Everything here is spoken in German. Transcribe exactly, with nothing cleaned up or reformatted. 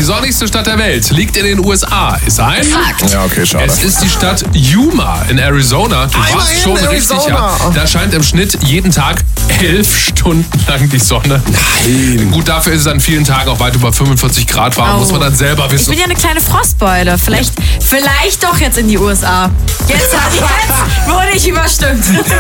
die sonnigste Stadt der Welt liegt in den U S A. Ist ein Fakt. Ja, okay, schade. Es ist die Stadt Yuma in Arizona. Du Einmal warst in schon Arizona. richtig, ja. Da scheint im Schnitt jeden Tag elf Stunden lang die Sonne. Nein. Gut, dafür ist es an vielen Tagen auch weit über fünfundvierzig Grad warm, Oh. muss man dann selber Ich wissen. bin ja eine kleine Frostbeule. Vielleicht, vielleicht doch jetzt in die U S A. Jetzt, jetzt wurde ich überstimmt.